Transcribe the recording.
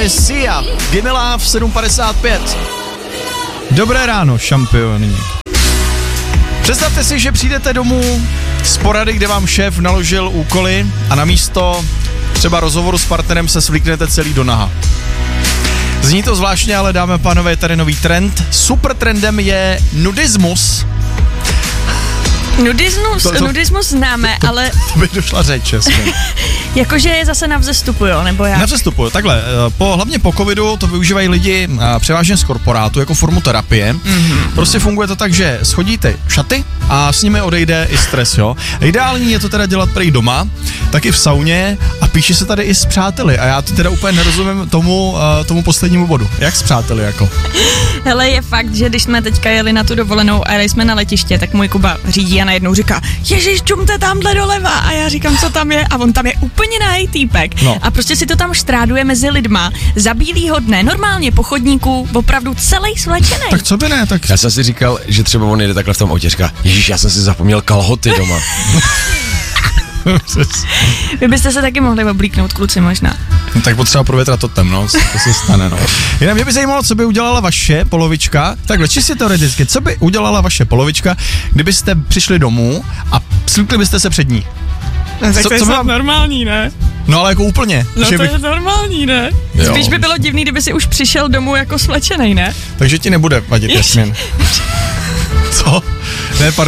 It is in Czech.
je Sia, Gimme Love 7:55. Dobré ráno, šampioni. Představte si, že přijdete domů z porady, kde vám šéf naložil úkoly a namísto třeba rozhovoru s partnerem se svlíknete celý do naha. Zní to zvláštně, ale dáme pánové, je tady nový trend. Super trendem je nudismus. Nudismus známe, ale... To by došla řeč, jasně. Jakože je zase na vzestupu, jo, nebo jak? Na vzestupu, takhle, hlavně po covidu to využívají lidi převážně z korporátu jako formu terapie. Mm-hmm. Prostě funguje to tak, že schodíte šaty a s nimi odejde i stres, jo. Ideální je to teda dělat prý doma, taky v sauně a píše se tady i s přáteli a já to teda úplně nerozumím tomu poslednímu bodu. Jak s přáteli, jako? Hele, je fakt, že když jsme teďka jeli na tu dovolenou a jeli jsme na letiště, tak můj Kuba řídí a najednou říká, ježiš, čumte tamhle doleva, a já říkám, co tam je, a on tam je úplně nahej týpek. No. A prostě si to tam štráduje mezi lidma za bílýho dne, normálně po chodníku, opravdu celý svlečený. Tak co by ne, tak... Já jsem si říkal, že třeba on jede takhle v tom autě, říká, ježiš, já jsem si zapomněl kalhoty doma. Vy byste se taky mohli oblíknout, kluci, možná. No, tak potřeba provětrat to temno, to se stane, no. Jinak mě by zajímalo, co by udělala vaše polovička, takhle čistě teoreticky, co by udělala vaše polovička, kdybyste přišli domů a slíkli byste se před ní? Tak to je normální, ne? No ale jako úplně. No to je normální, ne? Spíš by bylo divný, kdyby si už přišel domů jako svlečenej, ne? Takže ti nebude vadit, Jasmin. Co? Ne,